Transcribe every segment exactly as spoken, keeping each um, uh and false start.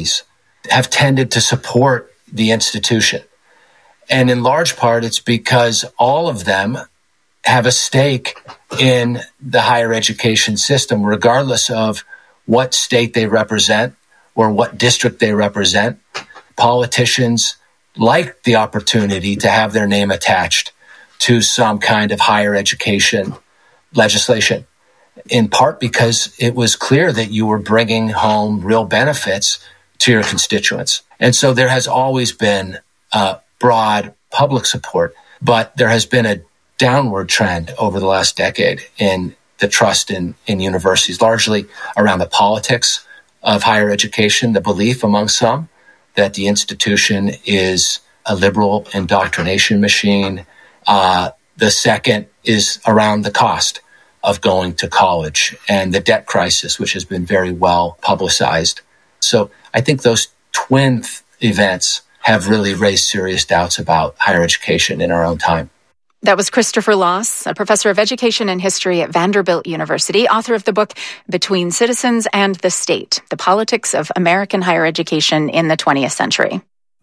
universities have tended to support the institution. And in large part, it's because all of them have a stake in the higher education system, regardless of what state they represent or what district they represent. Politicians like the opportunity to have their name attached to some kind of higher education legislation, in part because it was clear that you were bringing home real benefits to your constituents. And so there has always been uh, broad public support, but there has been a downward trend over the last decade in the trust in, in universities, largely around the politics of higher education, the belief among some that the institution is a liberal indoctrination machine. Uh, the second is around the cost of going to college and the debt crisis, which has been very well publicized. So I think those twin th- events have really raised serious doubts about higher education in our own time. That was Christopher Loss, a professor of education and history at Vanderbilt University, author of the book Between Citizens and the State, The Politics of American Higher Education in the twentieth Century.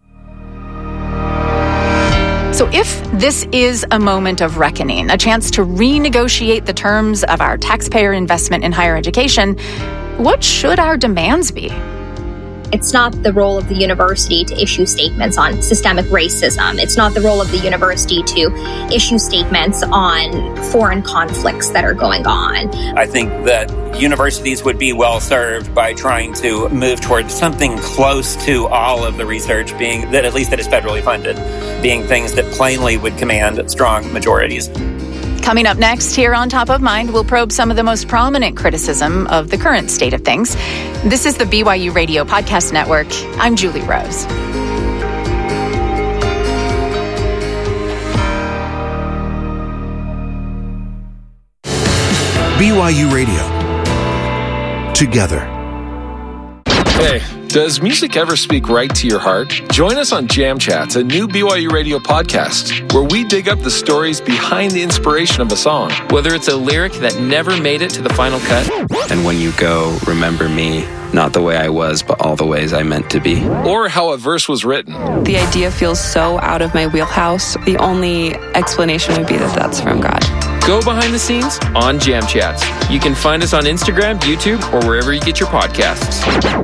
So if this is a moment of reckoning, a chance to renegotiate the terms of our taxpayer investment in higher education, what should our demands be? It's not the role of the university to issue statements on systemic racism. It's not the role of the university to issue statements on foreign conflicts that are going on. I think that universities would be well served by trying to move towards something close to all of the research being that, at least that is federally funded, being things that plainly would command strong majorities. Coming up next here on Top of Mind, we'll probe some of the most prominent criticism of the current state of things. This is the B Y U Radio Podcast Network. I'm Julie Rose. B Y U Radio. Together. Hey, does music ever speak right to your heart? Join us on Jam Chats, a new B Y U Radio podcast, where we dig up the stories behind the inspiration of a song. Whether it's a lyric that never made it to the final cut. And when you go, remember me, not the way I was, but all the ways I meant to be. Or how a verse was written. The idea feels so out of my wheelhouse. The only explanation would be that that's from God. Go behind the scenes on Jam Chats. You can find us on Instagram, YouTube, or wherever you get your podcasts.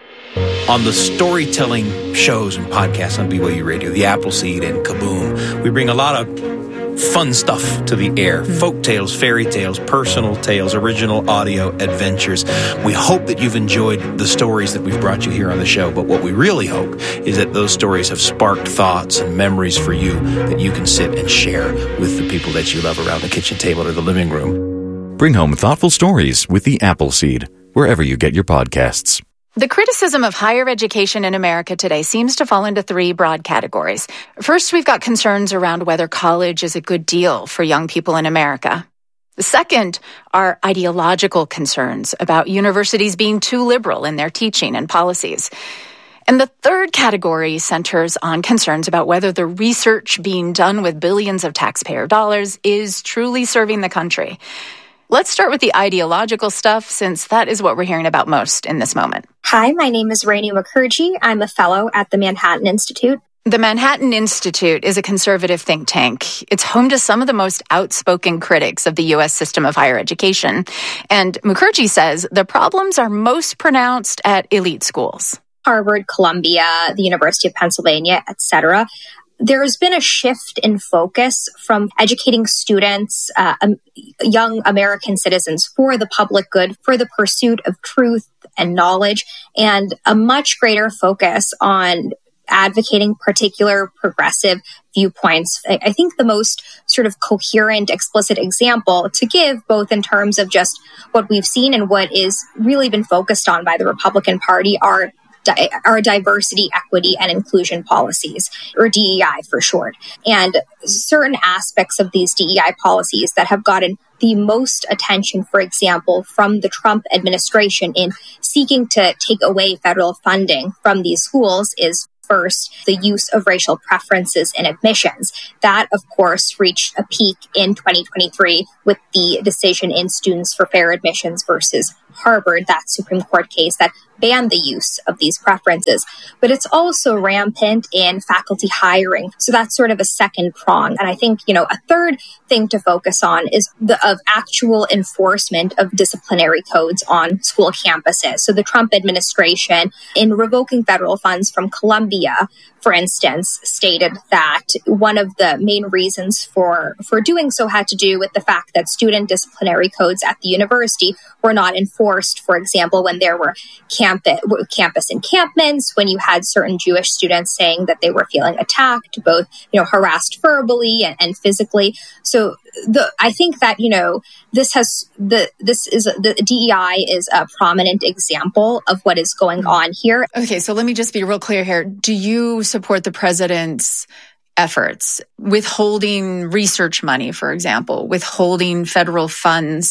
On the storytelling shows and podcasts on B Y U Radio, the Appleseed and Kaboom, we bring a lot of fun stuff to the air. Folk tales, fairy tales, personal tales, original audio adventures. We hope that you've enjoyed the stories that we've brought you here on the show, but what we really hope is that those stories have sparked thoughts and memories for you that you can sit and share with the people that you love around the kitchen table or the living room. Bring home thoughtful stories with the Appleseed, wherever you get your podcasts. The criticism of higher education in America today seems to fall into three broad categories. First, we've got concerns around whether college is a good deal for young people in America. The second are ideological concerns about universities being too liberal in their teaching and policies. And the third category centers on concerns about whether the research being done with billions of taxpayer dollars is truly serving the country. Let's start with the ideological stuff, since that is what we're hearing about most in this moment. Hi, my name is Rainey Mukherjee. I'm a fellow at the Manhattan Institute. The Manhattan Institute is a conservative think tank. It's home to some of the most outspoken critics of the U S system of higher education. And Mukherjee says the problems are most pronounced at elite schools. Harvard, Columbia, the University of Pennsylvania, et cetera. There has been a shift in focus from educating students, uh, um, young American citizens, for the public good, for the pursuit of truth and knowledge, and a much greater focus on advocating particular progressive viewpoints. I, I think the most sort of coherent, explicit example to give, both in terms of just what we've seen and what is really been focused on by the Republican Party, are Our diversity, equity, and inclusion policies, or D E I for short. And certain aspects of these D E I policies that have gotten the most attention, for example, from the Trump administration in seeking to take away federal funding from these schools is, first, the use of racial preferences in admissions. That, of course, reached a peak in twenty twenty-three with the decision in Students for Fair Admissions versus Harvard, that Supreme Court case that ban the use of these preferences, but it's also rampant in faculty hiring. So that's sort of a second prong. And I think, you know, a third thing to focus on is the of actual enforcement of disciplinary codes on school campuses. So the Trump administration, in revoking federal funds from Columbia, for instance, stated that one of the main reasons for, for doing so had to do with the fact that student disciplinary codes at the university were not enforced, for example, when there were campus, campus encampments, when you had certain Jewish students saying that they were feeling attacked, both, you know, harassed verbally and, and physically. So the, I think that, you know, this has the, this is the D E I is a prominent example of what is going on here. Okay. So let me just be real clear here. Do you support the president's efforts, withholding research money, for example, withholding federal funds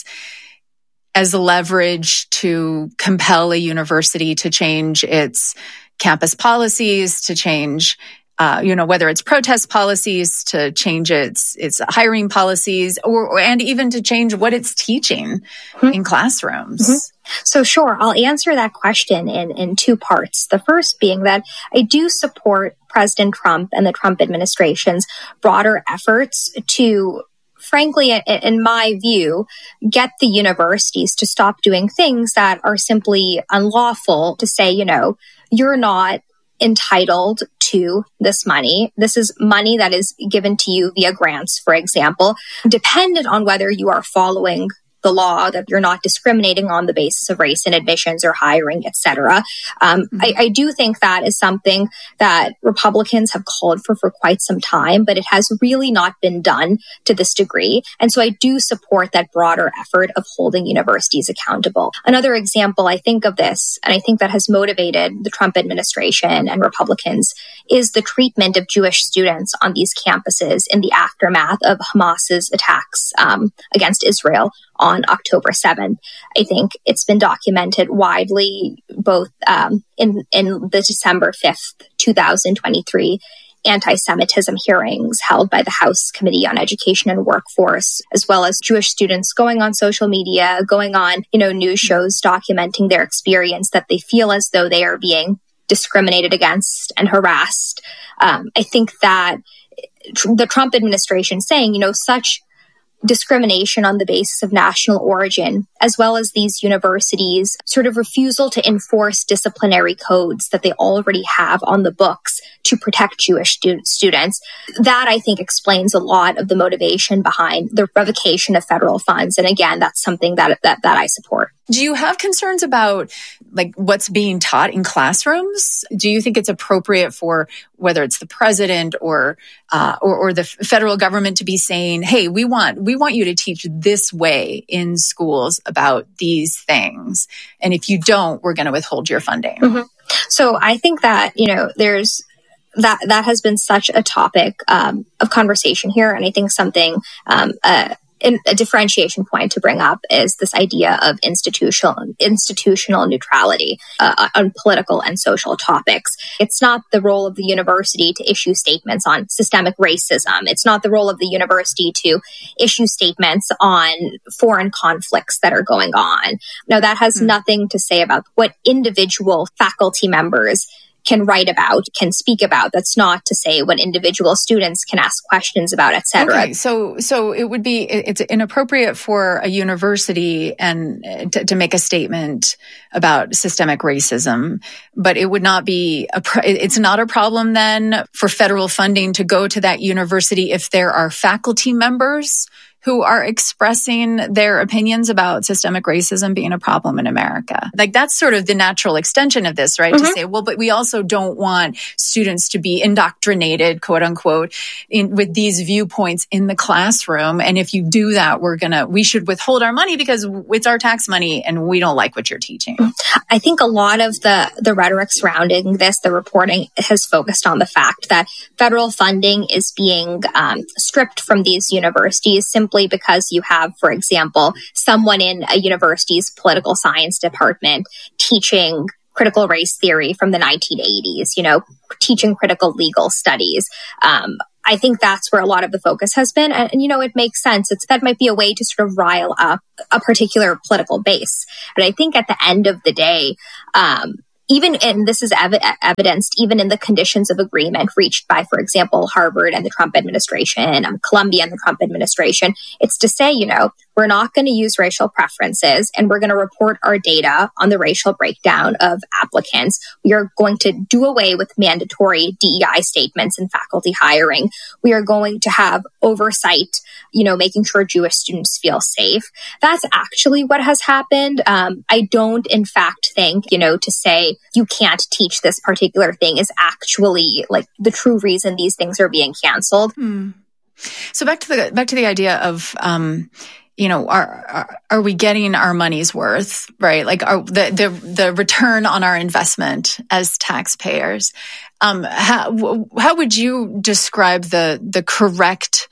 as leverage to compel a university to change its campus policies, to change, uh, you know, whether it's protest policies, to change its its hiring policies, or, or and even to change what it's teaching mm-hmm. in classrooms? Mm-hmm. So sure, I'll answer that question in, in two parts. The first being that I do support President Trump and the Trump administration's broader efforts to, frankly, in my view, get the universities to stop doing things that are simply unlawful, to say, you know, you're not entitled to this money. This is money that is given to you via grants, for example, dependent on whether you are following the law, that you're not discriminating on the basis of race in admissions or hiring, et cetera. Um, mm-hmm. I, I do think that is something that Republicans have called for for quite some time, but it has really not been done to this degree. And so I do support that broader effort of holding universities accountable. Another example I think of this, and I think that has motivated the Trump administration and Republicans, is the treatment of Jewish students on these campuses in the aftermath of Hamas's attacks um, against Israel on October seventh. I think it's been documented widely, both um, in, in the December fifth, twenty twenty-three anti-Semitism hearings held by the House Committee on Education and Workforce, as well as Jewish students going on social media, going on, you know, news shows documenting their experience, that they feel as though they are being discriminated against and harassed. Um, I think that the Trump administration saying, you know, such discrimination on the basis of national origin, as well as these universities' sort of refusal to enforce disciplinary codes that they already have on the books to protect Jewish stu- students. That, I think, explains a lot of the motivation behind the revocation of federal funds. And again, that's something that that, that I support. Do you have concerns about like what's being taught in classrooms? Do you think it's appropriate for whether it's the president or uh, or, or the federal government to be saying, "Hey, we want we want you to teach this way in schools about these things, and if you don't, we're going to withhold your funding"? Mm-hmm. So I think that, you know, there's that that has been such a topic um, of conversation here, and I think something. Um, uh, In a differentiation point to bring up is this idea of institutional institutional neutrality uh, on political and social topics. It's not the role of the university to issue statements on systemic racism. It's not the role of the university to issue statements on foreign conflicts that are going on. Now, that has mm-hmm. nothing to say about what individual faculty members can write about, can speak about. That's not to say what individual students can ask questions about, et cetera. Okay, so so it would be it's inappropriate for a university and to, to make a statement about systemic racism, but it would not be a it's not a problem then for federal funding to go to that university if there are faculty members who are expressing their opinions about systemic racism being a problem in America. Like that's sort of the natural extension of this, right? Mm-hmm. To say, well, but we also don't want students to be indoctrinated, quote unquote, in, with these viewpoints in the classroom. And if you do that, we're gonna, we should withhold our money because it's our tax money and we don't like what you're teaching. I think a lot of the, the rhetoric surrounding this, the reporting has focused on the fact that federal funding is being um, stripped from these universities simply because you have, for example, someone in a university's political science department teaching critical race theory from the nineteen eighties, you know, teaching critical legal studies. Um, I think that's where a lot of the focus has been. And, and, you know, it makes sense. It's that might be a way to sort of rile up a particular political base. But I think at the end of the day, um, even, and this is ev- evidenced even in the conditions of agreement reached by, for example, Harvard and the Trump administration, um, Columbia and the Trump administration, it's to say, you know, we're not going to use racial preferences and we're going to report our data on the racial breakdown of applicants. We are going to do away with mandatory D E I statements in faculty hiring. We are going to have oversight, you know, making sure Jewish students feel safe. That's actually what has happened. Um, I don't, in fact, think, you know, to say you can't teach this particular thing is actually like the true reason these things are being canceled. Hmm. So back to the back to the idea of, um, you know, are, are are we getting our money's worth, right? Like, are the the the return on our investment as taxpayers? Um, how how would you describe the the correct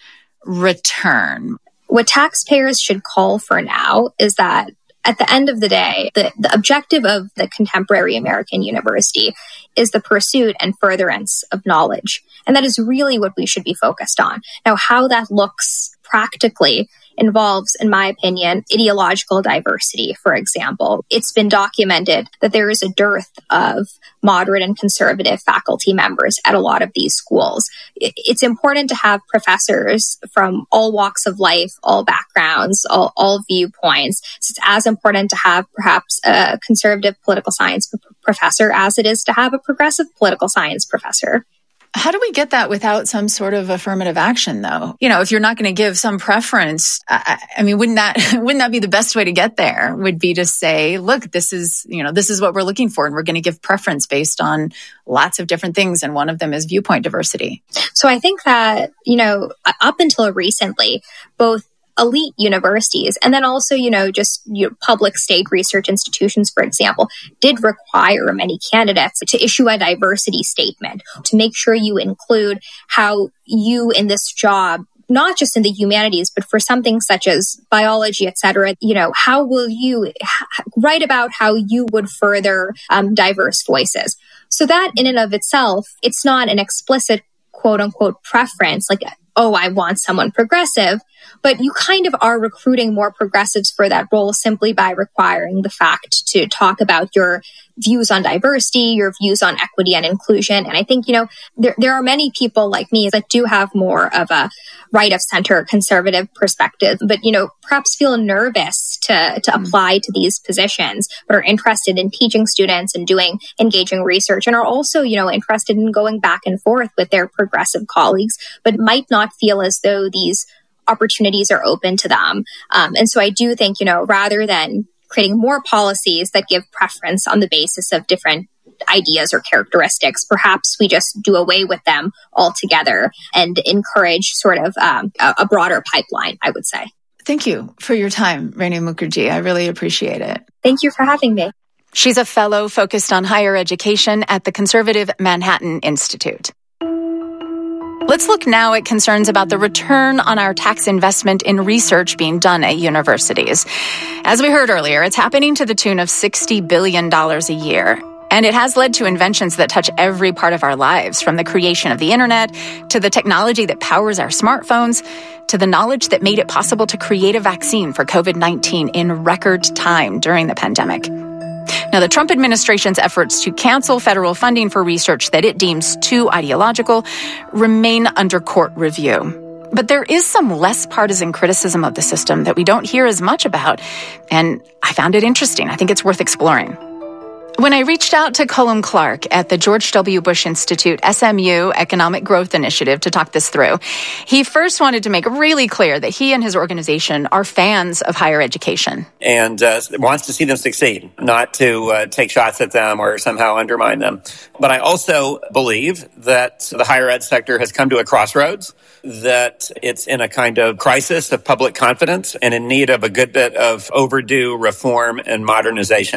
return? What taxpayers should call for now is that at the end of the day, the, the objective of the contemporary American university is the pursuit and furtherance of knowledge. And that is really what we should be focused on. Now, how that looks practically involves, in my opinion, ideological diversity, for example. It's been documented that there is a dearth of moderate and conservative faculty members at a lot of these schools. It's important to have professors from all walks of life, all backgrounds, all, all viewpoints. So it's as important to have perhaps a conservative political science professor as it is to have a progressive political science professor. How do we get that without some sort of affirmative action, though? You know, if you're not going to give some preference, I, I mean, wouldn't that wouldn't that be the best way to get there? Would be to say, look, this is, you know, this is what we're looking for, and we're going to give preference based on lots of different things, and one of them is viewpoint diversity. So I think that, you know, up until recently, both elite universities and then also, you know, just you know, public state research institutions, for example, did require many candidates to issue a diversity statement to make sure you include how you in this job, not just in the humanities, but for something such as biology, et cetera, you know, how will you ha- write about how you would further um, diverse voices? So that in and of itself, it's not an explicit quote unquote preference, like, oh, I want someone progressive, but you kind of are recruiting more progressives for that role simply by requiring the fact to talk about your views on diversity, your views on equity and inclusion. And I think, you know, there, there are many people like me that do have more of a right of center conservative perspective, but, you know, perhaps feel nervous to, to apply to these positions, but are interested in teaching students and doing engaging research and are also, you know, interested in going back and forth with their progressive colleagues, but might not feel as though these opportunities are open to them. Um, and so I do think, you know, rather than creating more policies that give preference on the basis of different ideas or characteristics, perhaps we just do away with them altogether and encourage sort of um, a, a broader pipeline, I would say. Thank you for your time, Renu Mukherjee. I really appreciate it. Thank you for having me. She's a fellow focused on higher education at the conservative Manhattan Institute. Let's look now at concerns about the return on our tax investment in research being done at universities. As we heard earlier, it's happening to the tune of sixty billion dollars a year. And it has led to inventions that touch every part of our lives, from the creation of the internet, to the technology that powers our smartphones, to the knowledge that made it possible to create a vaccine for covid nineteen in record time during the pandemic. Now, the Trump administration's efforts to cancel federal funding for research that it deems too ideological remain under court review. But there is some less partisan criticism of the system that we don't hear as much about, and I found it interesting. I think it's worth exploring. When I reached out to Colum Clark at the George W. Bush Institute S M U Economic Growth Initiative to talk this through, he first wanted to make really clear that he and his organization are fans of higher education. And uh, wants to see them succeed, not to uh, take shots at them or somehow undermine them. But I also believe that the higher ed sector has come to a crossroads, that it's in a kind of crisis of public confidence and in need of a good bit of overdue reform and modernization.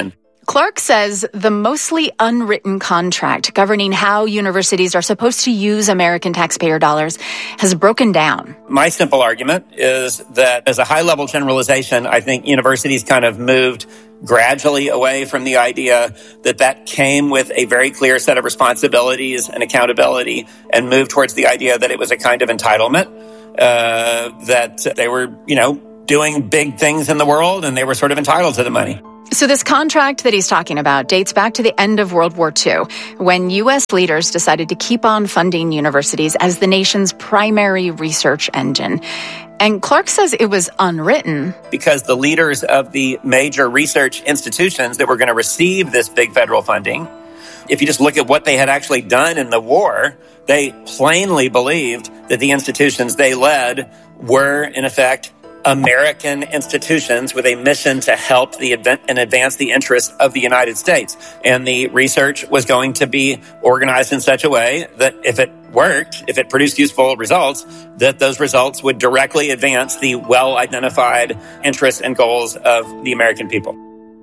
Clark says the mostly unwritten contract governing how universities are supposed to use American taxpayer dollars has broken down. My simple argument is that as a high-level generalization, I think universities kind of moved gradually away from the idea that that came with a very clear set of responsibilities and accountability, and moved towards the idea that it was a kind of entitlement, uh, that they were, you know, doing big things in the world and they were sort of entitled to the money. So this contract that he's talking about dates back to the end of World War Two, when U S leaders decided to keep on funding universities as the nation's primary research engine. And Clark says it was unwritten because the leaders of the major research institutions that were going to receive this big federal funding, if you just look at what they had actually done in the war, they plainly believed that the institutions they led were, in effect, American institutions with a mission to help the event and advance the interests of the United States. And the research was going to be organized in such a way that if it worked, if it produced useful results, that those results would directly advance the well-identified interests and goals of the American people.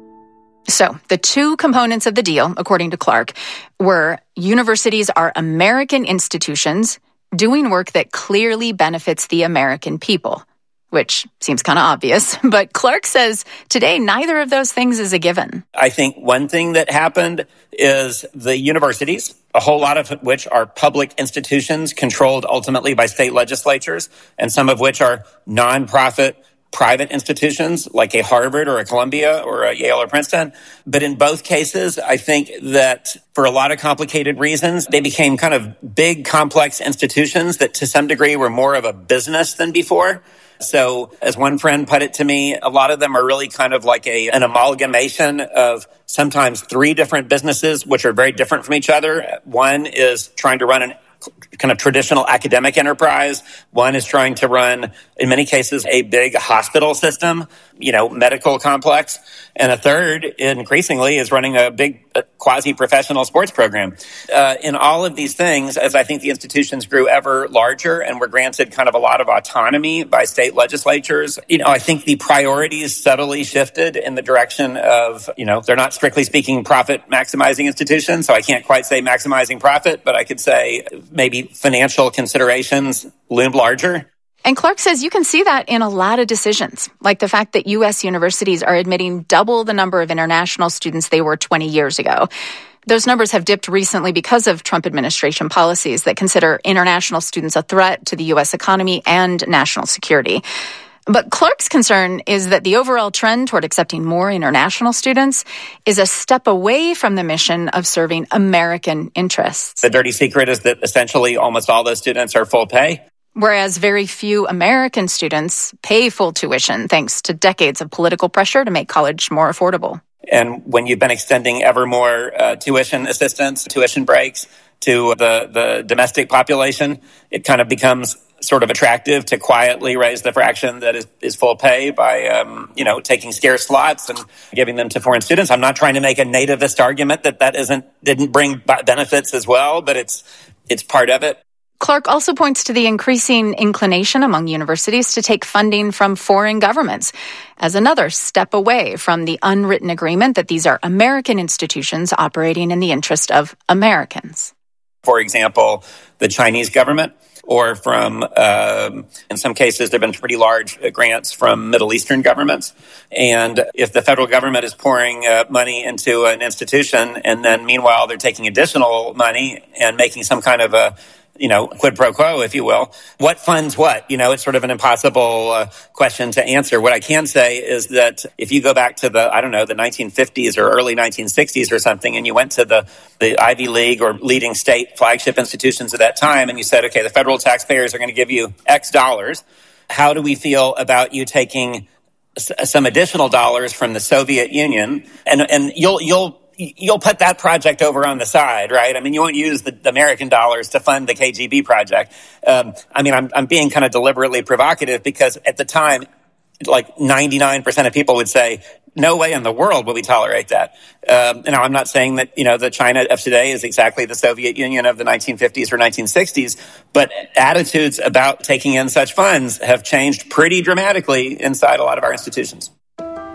So the two components of the deal, according to Clark, were universities are American institutions doing work that clearly benefits the American people, which seems kind of obvious. But Clark says today, neither of those things is a given. I think one thing that happened is the universities, a whole lot of which are public institutions controlled ultimately by state legislatures, and some of which are nonprofit private institutions like a Harvard or a Columbia or a Yale or Princeton. But in both cases, I think that for a lot of complicated reasons, they became kind of big, complex institutions that to some degree were more of a business than before. So as one friend put it to me, a lot of them are really kind of like a an amalgamation of sometimes three different businesses, which are very different from each other. One is trying to run an kind of traditional academic enterprise. One is trying to run, in many cases, a big hospital system, you know, medical complex. And a third, increasingly, is running a big uh, quasi-professional sports program. Uh, in all of these things, as I think the institutions grew ever larger and were granted kind of a lot of autonomy by state legislatures, you know, I think the priorities subtly shifted in the direction of, you know, they're not strictly speaking profit-maximizing institutions, so I can't quite say maximizing profit, but I could say maybe financial considerations loomed larger. And Clark says you can see that in a lot of decisions, like the fact that U S universities are admitting double the number of international students they were twenty years ago. Those numbers have dipped recently because of Trump administration policies that consider international students a threat to the U S economy and national security. But Clark's concern is that the overall trend toward accepting more international students is a step away from the mission of serving American interests. The dirty secret is that essentially almost all those students are full pay. Whereas very few American students pay full tuition thanks to decades of political pressure to make college more affordable. And when you've been extending ever more uh, tuition assistance, tuition breaks to the, the domestic population, it kind of becomes sort of attractive to quietly raise the fraction that is, is full pay by, um, you know, taking scarce slots and giving them to foreign students. I'm not trying to make a nativist argument that that isn't, didn't bring benefits as well, but it's, it's part of it. Clark also points to the increasing inclination among universities to take funding from foreign governments as another step away from the unwritten agreement that these are American institutions operating in the interest of Americans. For example, the Chinese government, or from, um, in some cases, there have been pretty large grants from Middle Eastern governments. And if the federal government is pouring uh, money into an institution, and then meanwhile they're taking additional money and making some kind of a you know, quid pro quo, if you will. What funds what? You know, it's sort of an impossible uh, question to answer. What I can say is that if you go back to the, I don't know, the nineteen fifties or early nineteen sixties or something, and you went to the, the Ivy League or leading state flagship institutions at that time, and you said, okay, the federal taxpayers are going to give you X dollars. How do we feel about you taking s- some additional dollars from the Soviet Union? And, and you'll, you'll, You'll put that project over on the side, right? I mean, you won't use the, the American dollars to fund the K G B project. Um, I mean, I'm, I'm being kind of deliberately provocative because at the time, like ninety-nine percent of people would say, no way in the world will we tolerate that. Um, now, I'm not saying that, you know, the China of today is exactly the Soviet Union of the nineteen fifties or nineteen sixties, but attitudes about taking in such funds have changed pretty dramatically inside a lot of our institutions.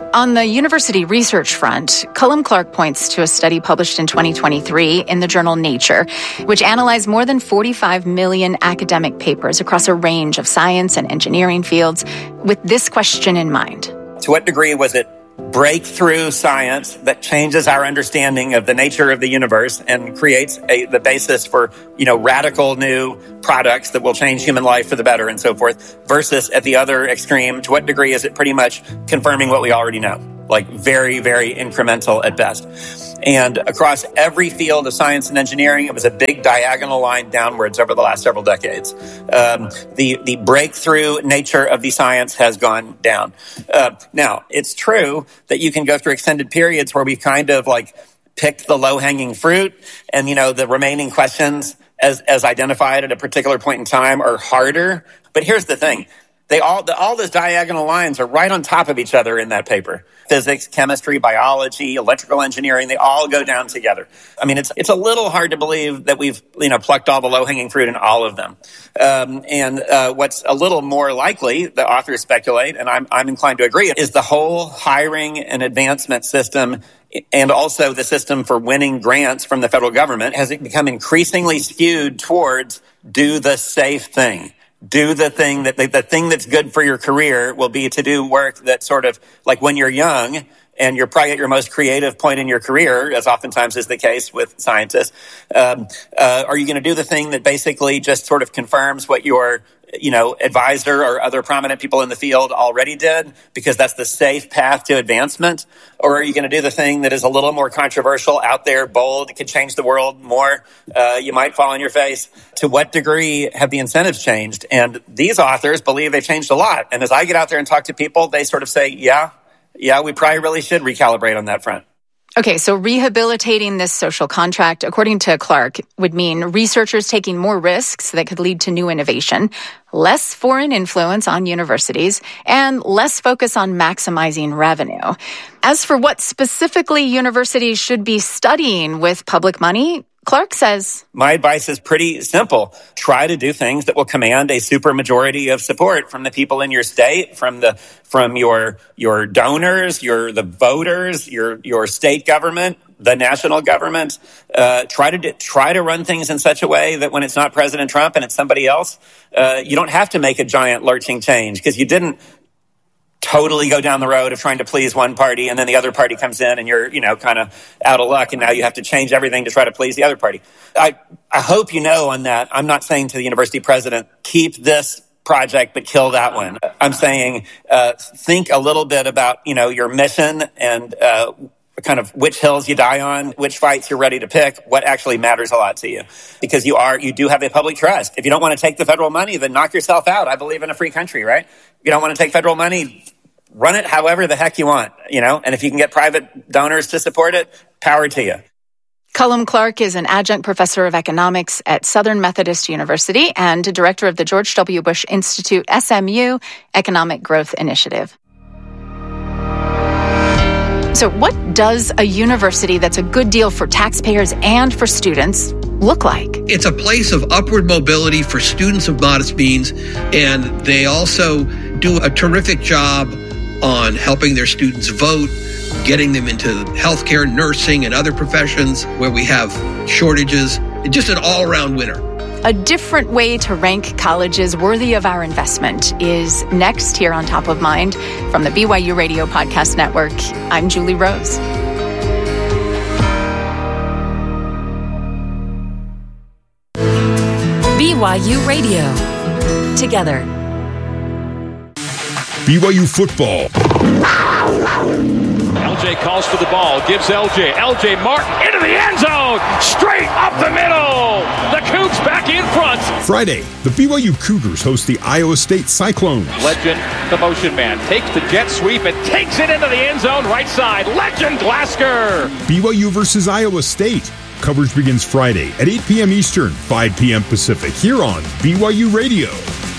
On the university research front, Cullum Clark points to a study published in twenty twenty-three in the journal Nature, which analyzed more than forty-five million academic papers across a range of science and engineering fields with this question in mind. To what degree was it breakthrough science that changes our understanding of the nature of the universe and creates a, the basis for, you know, radical new products that will change human life for the better and so forth, versus at the other extreme, to what degree is it pretty much confirming what we already know? Like very, very incremental at best. And across every field of science and engineering, it was a big diagonal line downwards over the last several decades. Um, the, the breakthrough nature of the science has gone down. Uh, now, it's true that you can go through extended periods where we kind of like picked the low-hanging fruit, and, you know, the remaining questions as, as identified at a particular point in time are harder. But here's the thing. They all, the, all those diagonal lines are right on top of each other in that paper. Physics, chemistry, biology, electrical engineering, they all go down together. I mean, it's, it's a little hard to believe that we've, you know, plucked all the low-hanging fruit in all of them. Um, and, uh, what's a little more likely, the authors speculate, and I'm, I'm inclined to agree, is the whole hiring and advancement system, and also the system for winning grants from the federal government, has become increasingly skewed towards do the safe thing. Do the thing that the, the thing that's good for your career will be to do work that sort of like when you're young and you're probably at your most creative point in your career, as oftentimes is the case with scientists. Um, uh, are you going to do the thing that basically just sort of confirms what your, you know, advisor or other prominent people in the field already did, because that's the safe path to advancement? Or are you going to do the thing that is a little more controversial, out there, bold, could change the world more? Uh, you might fall on your face. To what degree have the incentives changed? And these authors believe they've changed a lot. And as I get out there and talk to people, they sort of say, yeah, yeah, we probably really should recalibrate on that front. Okay, so rehabilitating this social contract, according to Clark, would mean researchers taking more risks that could lead to new innovation, less foreign influence on universities, and less focus on maximizing revenue. As for what specifically universities should be studying with public money, Clark says, my advice is pretty simple. Try to do things that will command a supermajority of support from the people in your state, from the from your your donors, your the voters, your your state government, the national government. Uh, try to try to run things in such a way that when it's not President Trump and it's somebody else, uh, you don't have to make a giant lurching change, because you didn't totally go down the road of trying to please one party, and then the other party comes in and you're, you know, kind of out of luck, and now you have to change everything to try to please the other party. I, I hope you know on that, I'm not saying to the university president, keep this project but kill that one. I'm saying uh, think a little bit about, you know, your mission and uh, kind of which hills you die on, which fights you're ready to pick, what actually matters a lot to you. Because you are, you do have a public trust. If you don't want to take the federal money, then knock yourself out. I believe in a free country, right? If you don't want to take federal money, run it however the heck you want, you know? And if you can get private donors to support it, power to you. Cullum Clark is an adjunct professor of economics at Southern Methodist University and director of the George W. Bush Institute S M U Economic Growth Initiative. So what does a university that's a good deal for taxpayers and for students look like? It's a place of upward mobility for students of modest means, and they also do a terrific job on helping their students vote, getting them into healthcare, nursing, and other professions where we have shortages. Just an all-around winner. A different way to rank colleges worthy of our investment is next here on Top of Mind. From the B Y U Radio Podcast Network, I'm Julie Rose. B Y U Radio. Together. B Y U football. L J calls for the ball, gives L J. L J Martin into the end zone, straight up the middle. The Cougs back in front. Friday, the B Y U Cougars host the Iowa State Cyclones. Legend, the motion man, takes the jet sweep and takes it into the end zone, right side. Legend Glasgow. B Y U versus Iowa State. Coverage begins Friday at eight p.m. Eastern, five p.m. Pacific, here on B Y U Radio.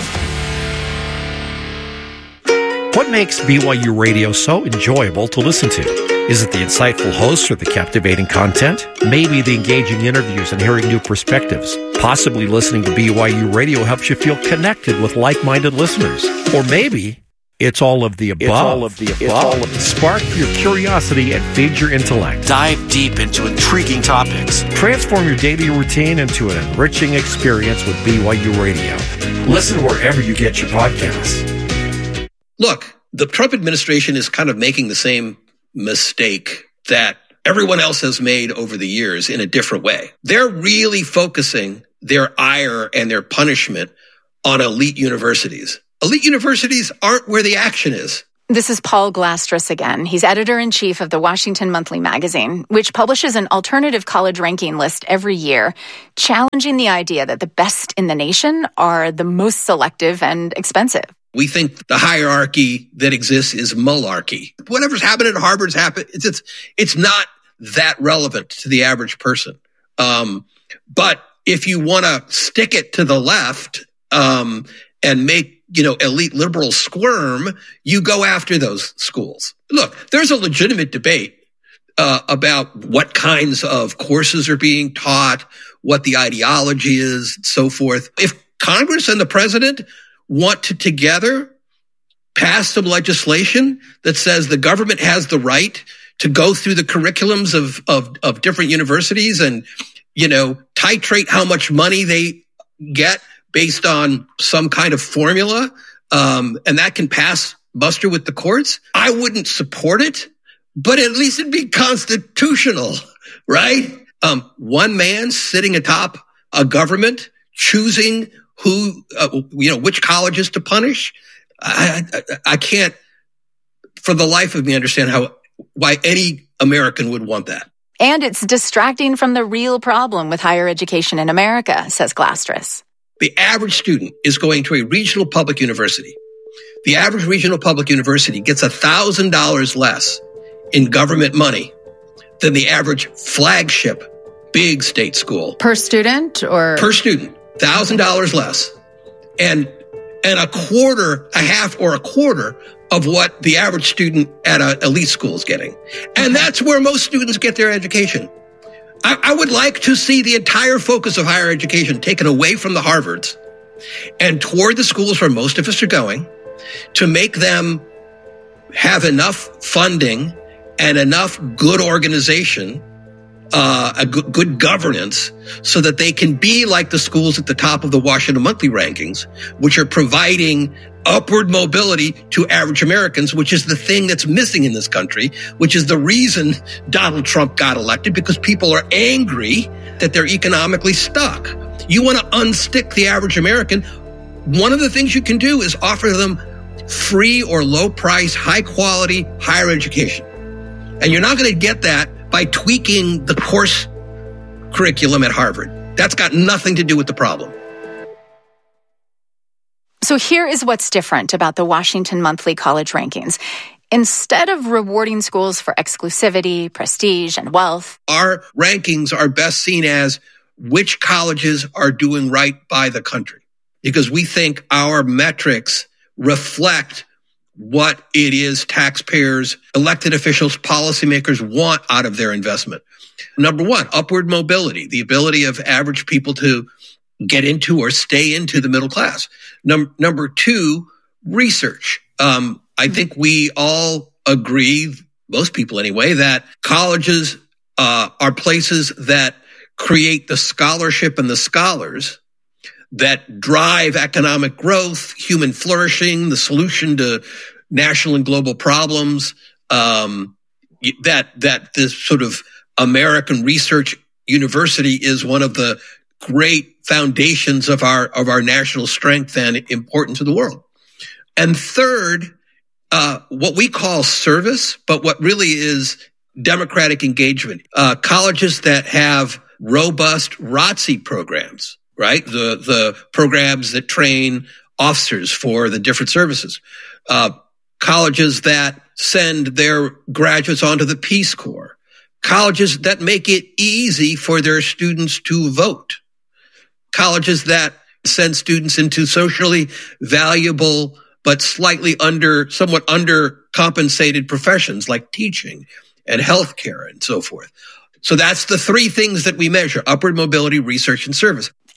What makes B Y U Radio so enjoyable to listen to? Is it the insightful hosts or the captivating content? Maybe the engaging interviews and hearing new perspectives. Possibly listening to B Y U Radio helps you feel connected with like-minded listeners. Or maybe It's all of the above. It's all of the above. Spark your curiosity and feed your intellect. Dive deep into intriguing topics. Transform your daily routine into an enriching experience with B Y U Radio. Listen wherever you get your podcasts. Look, the Trump administration is kind of making the same mistake that everyone else has made over the years in a different way. They're really focusing their ire and their punishment on elite universities. Elite universities aren't where the action is. This is Paul Glastris again. He's editor-in-chief of the Washington Monthly Magazine, which publishes an alternative college ranking list every year, challenging the idea that the best in the nation are the most selective and expensive. We think the hierarchy that exists is mularchy. Whatever's happened at Harvard's happened. It's, it's, it's not that relevant to the average person. Um, but if you want to stick it to the left, um, and make, you know, elite liberals squirm, you go after those schools. Look, there's a legitimate debate uh, about what kinds of courses are being taught, what the ideology is, and so forth. If Congress and the president want to together pass some legislation that says the government has the right to go through the curriculums of, of, of different universities and, you know, titrate how much money they get based on some kind of formula, um, and that can pass muster with the courts, I wouldn't support it, but at least it'd be constitutional, right? Um, one man sitting atop a government choosing who, uh, you know, which colleges to punish. I, I, I can't, for the life of me, understand how why any American would want that. And it's distracting from the real problem with higher education in America, says Glastris. The average student is going to a regional public university. The average regional public university gets one thousand dollars less in government money than the average flagship big state school. Per student or? Per student, one thousand dollars less. And, and a quarter, a half or a quarter of what the average student at an elite school is getting. And that's where most students get their education. I, I would like to see the entire focus of higher education taken away from the Harvards and toward the schools where most of us are going to make them have enough funding and enough good organization, uh, a good, good governance so that they can be like the schools at the top of the Washington Monthly rankings, which are providing upward mobility to average Americans, which is the thing that's missing in this country, which is the reason Donald Trump got elected, because people are angry that they're economically stuck. You want to unstick the average American. One of the things you can do is offer them free or low price, high quality, higher education. And you're not going to get that by tweaking the course curriculum at Harvard. That's got nothing to do with the problem. So here is what's different about the Washington Monthly College Rankings. Instead of rewarding schools for exclusivity, prestige, and wealth, our rankings are best seen as which colleges are doing right by the country, because we think our metrics reflect what it is taxpayers, elected officials, policymakers want out of their investment. Number one, upward mobility, the ability of average people to get into or stay into the middle class. Num- number two, research. Um, I think we all agree, most people anyway, that colleges uh, are places that create the scholarship and the scholars that drive economic growth, human flourishing, the solution to national and global problems, um, that that this sort of American research university is one of the great foundations of our of our national strength and importance to the world. And third, uh, what we call service, but what really is democratic engagement. Uh, colleges that have robust R O T C programs, right? The the programs that train officers for the different services. Uh, colleges that send their graduates onto the Peace Corps. Colleges that make it easy for their students to vote. Colleges that send students into socially valuable but slightly under, somewhat undercompensated professions like teaching and healthcare and so forth. So that's the three things that we measure: upward mobility, research, and service.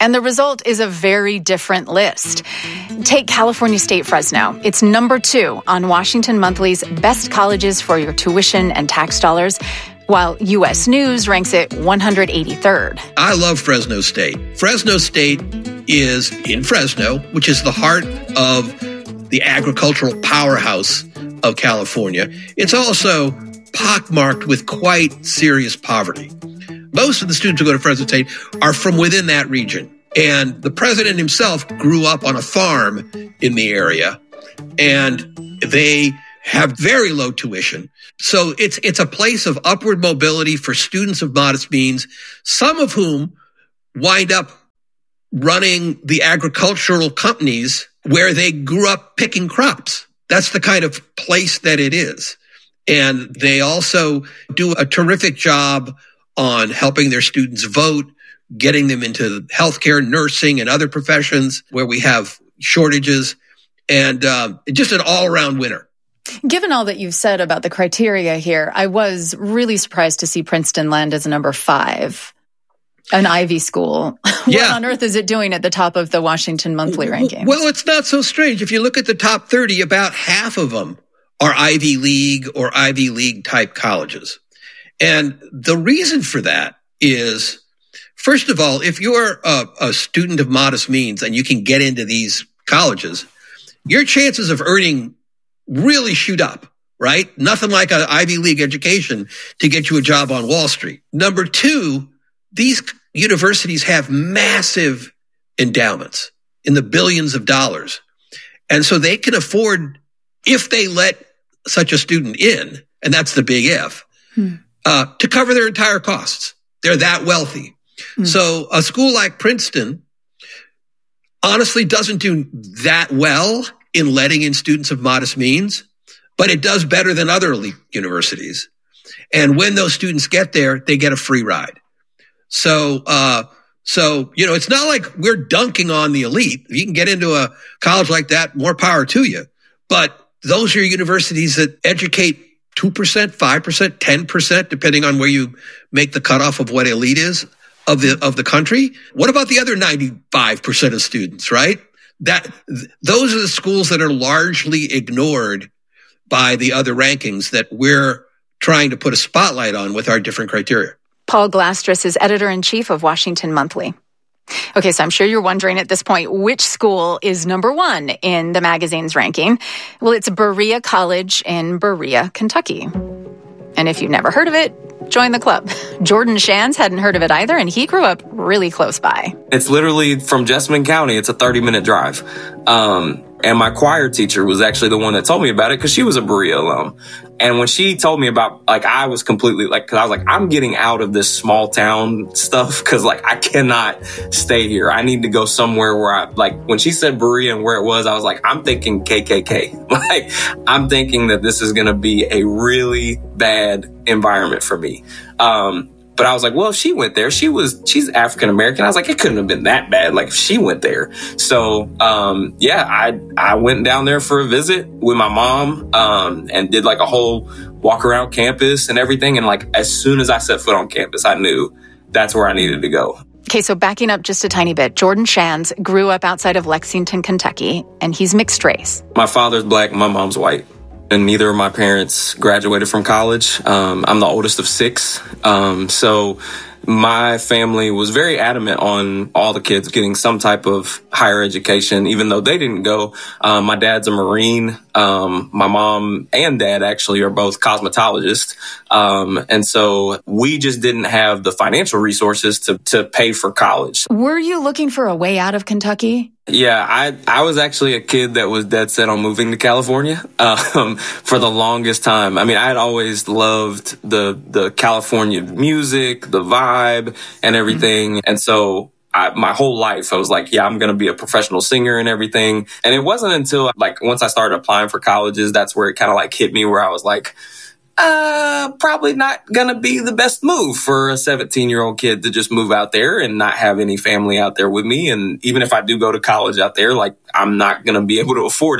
And the result is a very different list. Take California State Fresno. It's number two on Washington Monthly's best colleges for your tuition and tax dollars, while U S News ranks it one hundred eighty-third. I love Fresno State. Fresno State is in Fresno, which is the heart of the agricultural powerhouse of California. It's also pockmarked with quite serious poverty. Most of the students who go to Fresno State are from within that region. And the president himself grew up on a farm in the area, and they have very low tuition. So it's it's a place of upward mobility for students of modest means, some of whom wind up running the agricultural companies where they grew up picking crops. That's the kind of place that it is. And they also do a terrific job on helping their students vote, getting them into healthcare, nursing, and other professions where we have shortages, and uh, just an all-around winner. Given all that you've said about the criteria here, I was really surprised to see Princeton land as number five, an Ivy school. Yeah. What on earth is it doing at the top of the Washington Monthly rankings? Well, it's not so strange. If you look at the top thirty, about half of them are Ivy League or Ivy League type colleges. And the reason for that is, first of all, if you're a, a student of modest means and you can get into these colleges, your chances of earning really shoot up, right? Nothing like an Ivy League education to get you a job on Wall Street. Number two, these universities have massive endowments in the billions of dollars. And so they can afford, if they let such a student in, and that's the big if, hmm. uh, to cover their entire costs. They're that wealthy. Hmm. So a school like Princeton honestly doesn't do that well in letting in students of modest means, but it does better than other elite universities. And when those students get there, they get a free ride. So, uh, so, you know, it's not like we're dunking on the elite. If you can get into a college like that, more power to you. But those are universities that educate two percent, five percent, ten percent, depending on where you make the cutoff of what elite is of the, of the country. What about the other ninety-five percent of students, right? That, th- those are the schools that are largely ignored by the other rankings that we're trying to put a spotlight on with our different criteria. Paul Glastris is editor-in-chief of Washington Monthly. Okay, so I'm sure you're wondering at this point, which school is number one in the magazine's ranking? Well, it's Berea College in Berea, Kentucky. And if you've never heard of it, join the club. Jordan Shands hadn't heard of it either, and he grew up really close by. It's literally from Jessamine County. It's a thirty-minute drive. Um, and my choir teacher was actually the one that told me about it because she was a Berea alum. And when she told me about, like, I was completely, like, because I was like, I'm getting out of this small town stuff because, like, I cannot stay here. I need to go somewhere where I, like, when she said Berea and where it was, I was like, I'm thinking K K K. Like, I'm thinking that this is going to be a really bad environment for me. Um, But I was like, well, if she went there, she was, she's African American. I was like, it couldn't have been that bad. Like if she went there. So, um, yeah, I, I went down there for a visit with my mom, um, and did like a whole walk around campus and everything. And like, as soon as I set foot on campus, I knew that's where I needed to go. Okay, so backing up just a tiny bit, Jordan Shands grew up outside of Lexington, Kentucky, and he's mixed race. My father's black, my mom's white. And neither of my parents graduated from college. Um, I'm the oldest of six. Um, so my family was very adamant on all the kids getting some type of higher education, even though they didn't go. Um, my dad's a Marine. Um, my mom and dad actually are both cosmetologists. Um, and so we just didn't have the financial resources to, to pay for college. Were you looking for a way out of Kentucky? Yeah, I I was actually a kid that was dead set on moving to California um, for the longest time. I mean, I had always loved the the California music, the vibe, and everything. Mm-hmm. And so I, my whole life, I was like, yeah, I'm going to be a professional singer and everything. And it wasn't until like once I started applying for colleges, that's where it kind of like hit me where I was like, Uh, probably not gonna be the best move for a seventeen year old kid to just move out there and not have any family out there with me. And even if I do go to college out there, like I'm not gonna be able to afford it.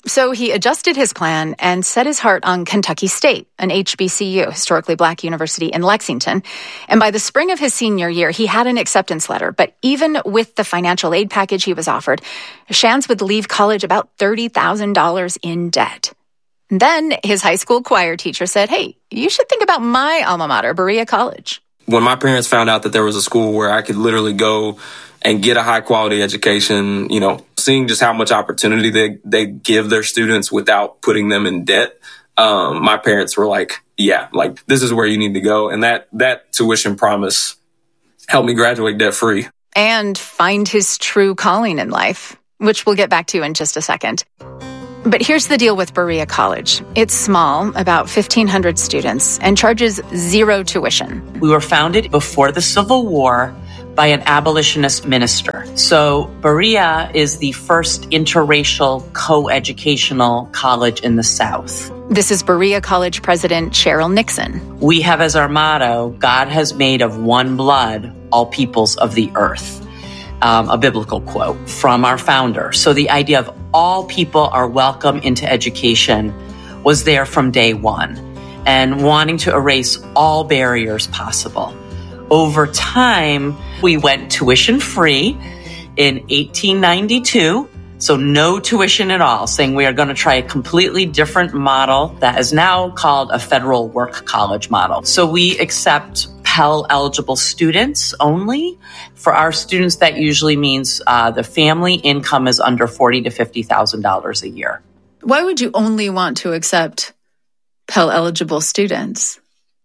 So he adjusted his plan and set his heart on Kentucky State, an H B C U, historically black university in Lexington. And by the spring of his senior year, he had an acceptance letter. But even with the financial aid package he was offered, Shands would leave college about thirty thousand dollars in debt. And then his high school choir teacher said, hey, you should think about my alma mater, Berea College. When my parents found out that there was a school where I could literally go and get a high quality education, you know, seeing just how much opportunity they, they give their students without putting them in debt. Um, my parents were like, yeah, like this is where you need to go. And that, that tuition promise helped me graduate debt free. And find his true calling in life, which we'll get back to in just a second. But here's the deal with Berea College. It's small, about fifteen hundred students, and charges zero tuition. We were founded before the Civil War by an abolitionist minister. So Berea is the first interracial co-educational college in the South. This is Berea College President Cheryl Nixon. We have as our motto, God has made of one blood all peoples of the earth. Um, a biblical quote from our founder. So the idea of all people are welcome into education was there from day one, and wanting to erase all barriers possible. Over time, we went tuition free in eighteen ninety-two, so no tuition at all, saying we are going to try a completely different model that is now called a federal work college model. So we accept Pell eligible students only. For our students, that usually means uh, the family income is under forty thousand to fifty thousand dollars a year. Why would you only want to accept Pell eligible students?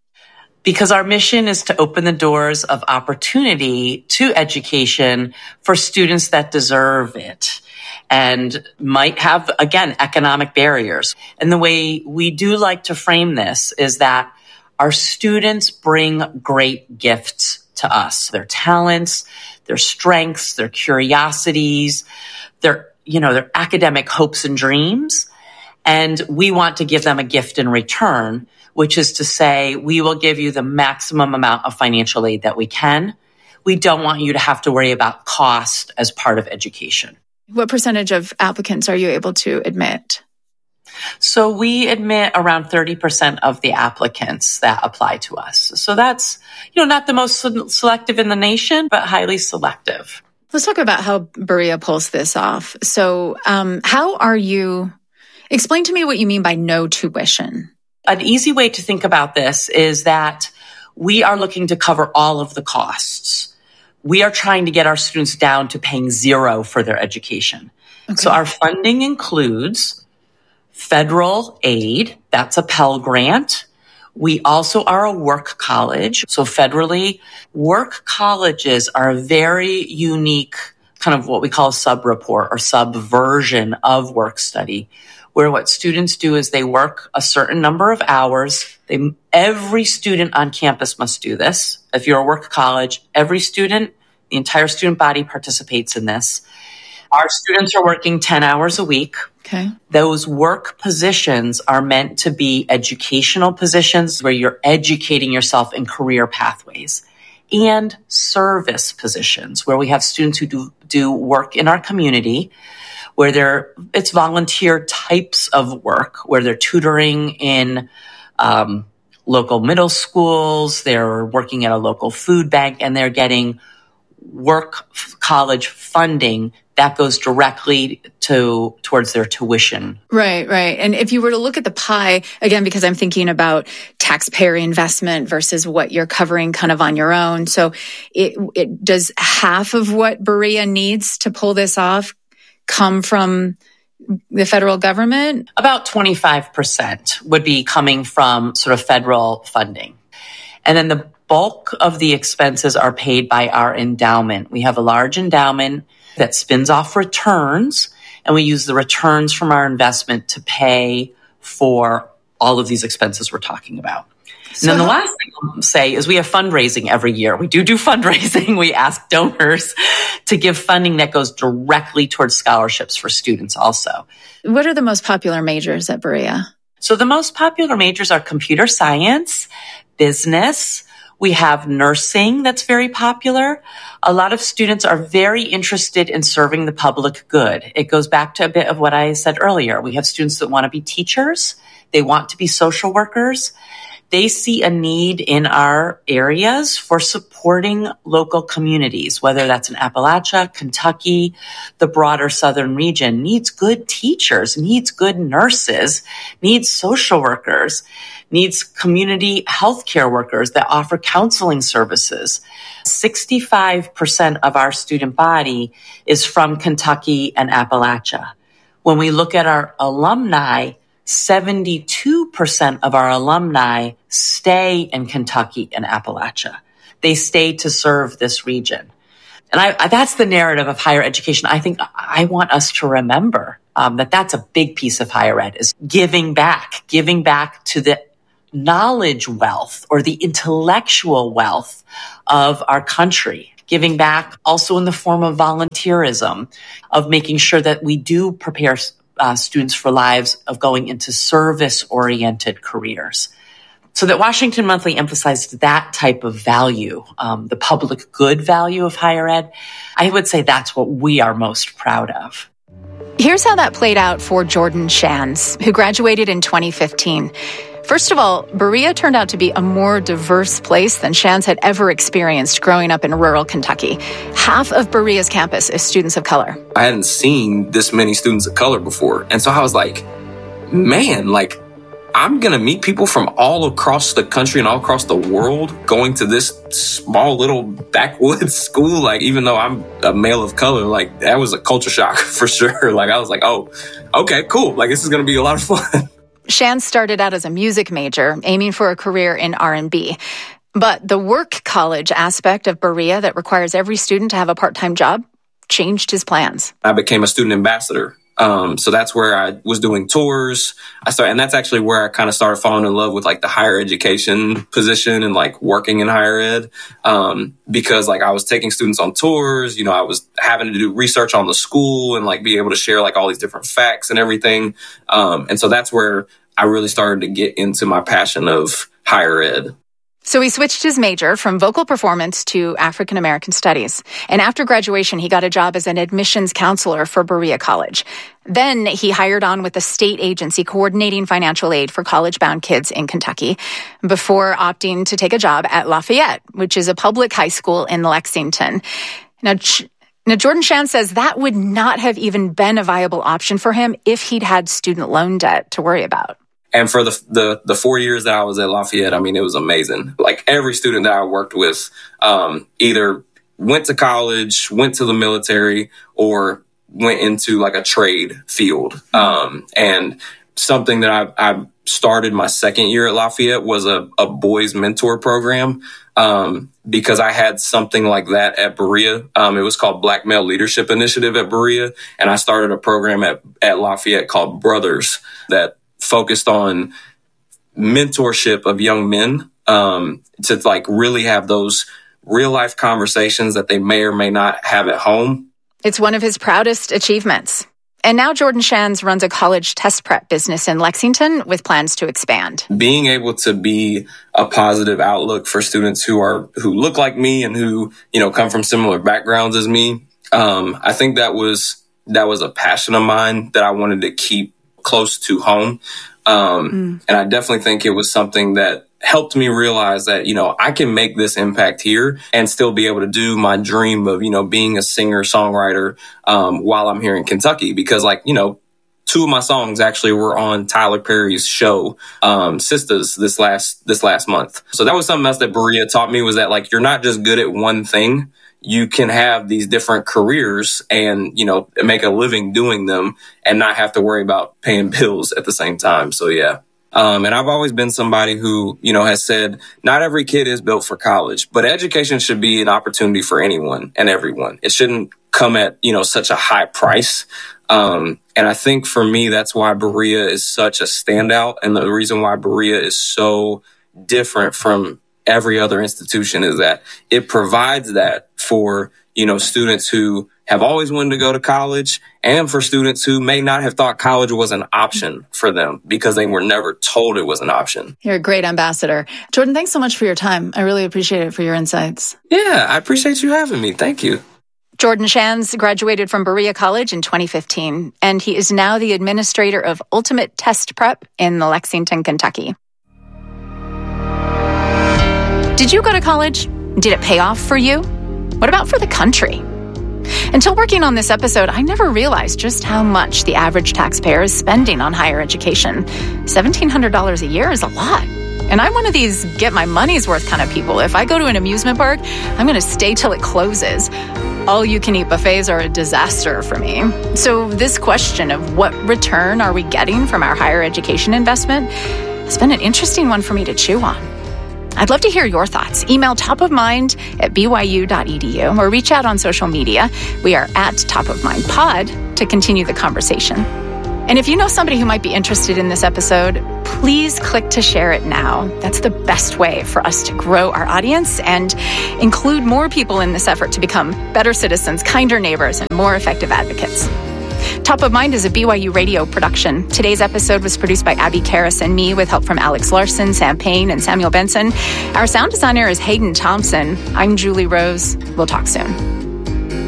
Because our mission is to open the doors of opportunity to education for students that deserve it and might have, again, economic barriers. And the way we do like to frame this is that our students bring great gifts to us, their talents, their strengths, their curiosities, their, you know, their academic hopes and dreams. And we want to give them a gift in return, which is to say, we will give you the maximum amount of financial aid that we can. We don't want you to have to worry about cost as part of education. What percentage of applicants are you able to admit? So we admit around thirty percent of the applicants that apply to us. So that's, you know, not the most selective in the nation, but highly selective. Let's talk about how Berea pulls this off. So um, how are you, explain to me what you mean by no tuition. An easy way to think about this is that we are looking to cover all of the costs. We are trying to get our students down to paying zero for their education. Okay. So our funding includes federal aid, that's a Pell Grant. We also are a work college. So federally, work colleges are a very unique kind of what we call a sub-report or sub-version of work study, where what students do is they work a certain number of hours. They, every student on campus must do this. If you're a work college, every student, the entire student body participates in this. Our students are working ten hours a week. Okay. Those work positions are meant to be educational positions where you're educating yourself in career pathways, and service positions where we have students who do, do work in our community, where they're, it's volunteer types of work, where they're tutoring in um, local middle schools, they're working at a local food bank, and they're getting work college funding that goes directly to towards their tuition. Right, right. And if you were to look at the pie, again, because I'm thinking about taxpayer investment versus what you're covering kind of on your own. So it, it does half of what Berea needs to pull this off come from the federal government? About twenty-five percent would be coming from sort of federal funding. And then the bulk of the expenses are paid by our endowment. We have a large endowment that spins off returns, and we use the returns from our investment to pay for all of these expenses we're talking about. So and then the last thing I'll say is we have fundraising every year. We do do fundraising. We ask donors to give funding that goes directly towards scholarships for students also. What are the most popular majors at Berea? So the most popular majors are computer science, business. We have nursing that's very popular. A lot of students are very interested in serving the public good. It goes back to a bit of what I said earlier. We have students that want to be teachers. They want to be social workers. They see a need in our areas for supporting local communities, whether that's in Appalachia, Kentucky, the broader southern region, needs good teachers, needs good nurses, needs social workers, needs community healthcare workers that offer counseling services. sixty-five percent of our student body is from Kentucky and Appalachia. When we look at our alumni, seventy-two percent of our alumni stay in Kentucky and Appalachia. They stay to serve this region. And I, I, that's the narrative of higher education. I think I want us to remember um, that that's a big piece of higher ed, is giving back, giving back to the knowledge wealth or the intellectual wealth of our country. Giving back also in the form of volunteerism, of making sure that we do prepare Uh, students for lives of going into service-oriented careers. So that Washington Monthly emphasized that type of value, um, the public good value of higher ed. I would say that's what we are most proud of. Here's how that played out for Jordan Shands, who graduated in twenty fifteen. First of all, Berea turned out to be a more diverse place than Shands had ever experienced growing up in rural Kentucky. Half of Berea's campus is students of color. I hadn't seen this many students of color before. And so I was like, man, like, I'm going to meet people from all across the country and all across the world going to this small little backwoods school. Like, even though I'm a male of color, like, that was a culture shock for sure. Like, I was like, oh, okay, cool. Like, this is going to be a lot of fun. Shands started out as a music major, aiming for a career in R and B. But the work college aspect of Berea that requires every student to have a part-time job changed his plans. I became a student ambassador. Um, so that's where I was doing tours. I started, and that's actually where I kind of started falling in love with like the higher education position and like working in higher ed. Um, because like I was taking students on tours, you know, I was having to do research on the school and like be able to share like all these different facts and everything. Um, and so that's where I really started to get into my passion of higher ed. So he switched his major from vocal performance to African American studies. And after graduation, he got a job as an admissions counselor for Berea College. Then he hired on with a state agency coordinating financial aid for college-bound kids in Kentucky before opting to take a job at Lafayette, which is a public high school in Lexington. Now, now Jordan Shands says that would not have even been a viable option for him if he'd had student loan debt to worry about. And for the, the the four years that I was at Lafayette, I mean, it was amazing. Like every student that I worked with um, either went to college, went to the military, or went into like a trade field. Um, and something that I, I started my second year at Lafayette was a, a boys mentor program um, because I had something like that at Berea. Um, it was called Black Male Leadership Initiative at Berea. And I started a program at, at Lafayette called Brothers that focused on mentorship of young men um, to like really have those real life conversations that they may or may not have at home. It's one of his proudest achievements. And now Jordan Shands runs a college test prep business in Lexington with plans to expand. Being able to be a positive outlook for students who are who look like me and who, you know, come from similar backgrounds as me, um, I think that was that was a passion of mine that I wanted to keep close to home. Um, mm. And I definitely think it was something that helped me realize that, you know, I can make this impact here and still be able to do my dream of, you know, being a singer songwriter um, while I'm here in Kentucky. Because like, you know, two of my songs actually were on Tyler Perry's show, um, Sisters, this last this last month. So that was something else that Berea taught me, was that like, you're not just good at one thing. You can have these different careers and, you know, make a living doing them and not have to worry about paying bills at the same time. So, yeah. Um, and I've always been somebody who, you know, has said not every kid is built for college, but education should be an opportunity for anyone and everyone. It shouldn't come at, you know, such a high price. Um, and I think for me, that's why Berea is such a standout. And the reason why Berea is so different from every other institution is that it provides that for, you know, students who have always wanted to go to college, and for students who may not have thought college was an option for them because they were never told it was an option. You're a great ambassador. Jordan, thanks so much for your time. I really appreciate it for your insights. Yeah, I appreciate you having me. Thank you. Jordan Shands graduated from Berea College in twenty fifteen, and he is now the administrator of Ultimate Test Prep in Lexington, Kentucky. Did you go to college? Did it pay off for you? What about for the country? Until working on this episode, I never realized just how much the average taxpayer is spending on higher education. seventeen hundred dollars a year is a lot. And I'm one of these get my money's worth kind of people. If I go to an amusement park, I'm going to stay till it closes. All-you-can-eat buffets are a disaster for me. So this question of what return are we getting from our higher education investment has been an interesting one for me to chew on. I'd love to hear your thoughts. Email topofmind at b y u dot e d u or reach out on social media. We are at Top of Mind Pod to continue the conversation. And if you know somebody who might be interested in this episode, please click to share it now. That's the best way for us to grow our audience and include more people in this effort to become better citizens, kinder neighbors, and more effective advocates. Top of Mind is a B Y U radio production. Today's episode was produced by Abby Karras and me with help from Alex Larson, Sam Payne, and Samuel Benson. Our sound designer is Hayden Thompson. I'm Julie Rose. We'll talk soon.